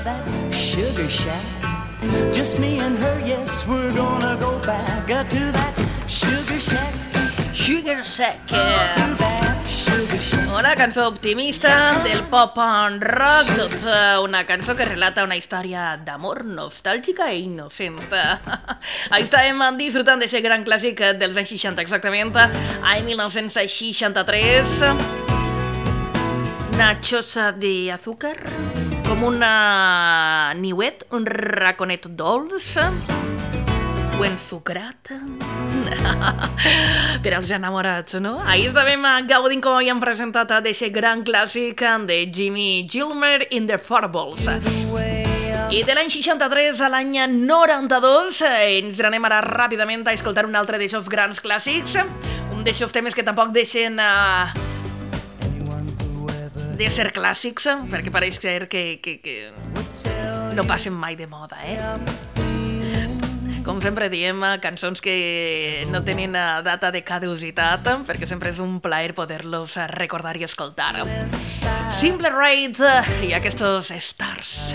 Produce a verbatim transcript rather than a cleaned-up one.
That sugar shack, just me and her, yes, we're gonna go back uh, to that sugar shack. Sugar Shack, To that sugar shack. una cançó optimista del pop and rock, tota una cançó que relata una història d'amor nostàlgica i innocent. Ahí estàvem disfrutant d'aquest gran clàssic dels anys seixanta, exactament, any mil nou-cents seixanta-tres. Nachos de azúcar, com una niuet, un raconet dolç o ensucrat per als enamorats, no? Ahir estàvem gaudint, com havíem presentat, d'aquest gran clàssic de Jimmy Gilmer in the Furballs. I de l'any seixanta-tres a l'any noranta-dos ens anem ara ràpidament a escoltar un altre d'aquests grans clàssics, un d'aquests temes que tampoc deixen uh, de ser clàssics, perquè pareix ser que, que, que no passen mai de moda, eh? Com sempre diem, cançons que no tenen data de caducitat, perquè sempre és un plaer poder-los recordar i escoltar. Simple Red i aquests Stars.